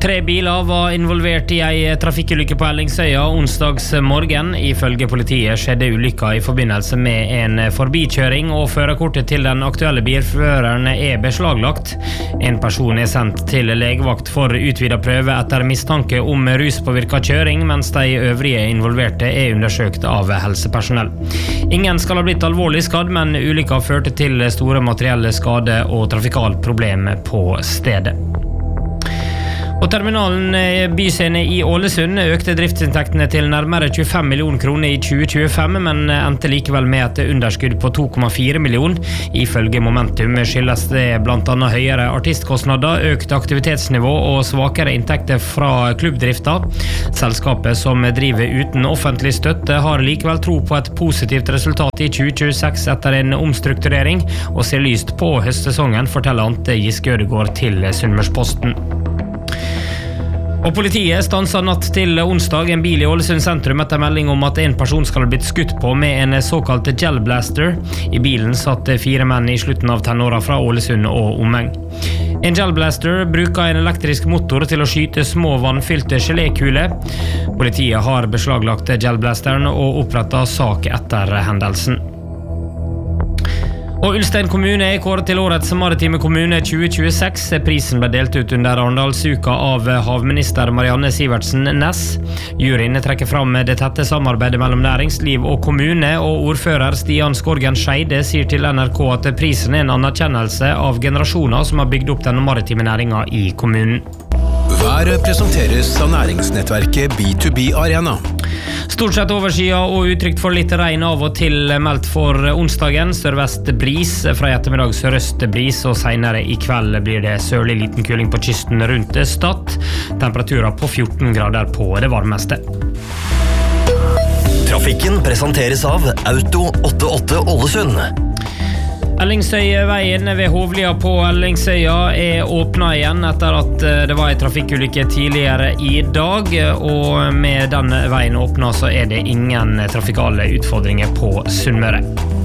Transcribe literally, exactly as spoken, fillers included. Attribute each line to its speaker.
Speaker 1: Tre biler var involvert i ei trafikkulykke på Ellingsøya onsdags morgen. Ifølge politiet skjedde ulykka i forbindelse med en forbikjøring, og førerkortet til den aktuelle bilføreren er beslaglagt. En person er sendt til legevakt for utvidet prøve etter mistanke om ruspåvirket kjøring, mens de øvrige involverte er undersøkt av helsepersonell. Ingen skal ha blitt alvorlig skadd, men ulykka førte til store materielle skade og trafikalproblemer på stedet. Og terminalen Byscene i Ålesund økte driftsinntektene til nærmere tjuefem millioner kroner i tjue tjuefem, men endte likevel med et underskudd på to komma fire millioner. Ifølge Momentum skyldes det blant annet høyere artistkostnader, økt aktivitetsnivå og svakere inntekter fra klubbdrifta. Selskapet, som driver uten offentlig støtte, har likevel tro på et positivt resultat i tjue tjueseks etter en omstrukturering, og ser lyst på høstsesongen, forteller Ante Giske Ødegård til Sunnmørsposten. Og politiet stanset natt til onsdag en bil i Ålesund sentrum etter melding om at en person skal ha blitt skutt på med en såkalt gelblaster. I bilen satt fire menn i slutten av tenåra fra Ålesund og omheng. En gelblaster bruker en elektrisk motor til å skyte små vannfylte gelékuler. Politiet har beslaglagt gelblasteren og opprettet sak etter hendelsen. Og Ulstein kommune er kåret til årets maritime kommune tjue tjueseks. Prisen ble delt ut under Arendalsuka av havminister Marianne Sivertsen Næss. Juryen trekker fram det tette samarbeidet mellom næringsliv og kommune, og ordfører Stian Skorgen Scheide sier til N R K at prisen er en anerkjennelse av generasjoner som har bygd opp den maritime næringen i kommunen.
Speaker 2: Været presenteres av næringsnettverket B to B Arena.
Speaker 1: Stort sett overskya og utrygt for litt regn av og til meldt for onsdagen. Sørvest bris, fra i ettermiddag sørøst bris, og senere i kveld blir det sørlig liten kuling på kysten rundt Stad. Temperaturer på fjorten grader på det varmeste.
Speaker 3: Trafikken presenteres av Auto åttiåtte Ålesund.
Speaker 1: Ellingsøyveien ved Hovlia på Ellingsøya er åpnet igjen etter at det var en trafikkulykke tidligere i dag, og med den veien åpnet så er det ingen trafikale utfordringer på Sunnmøre.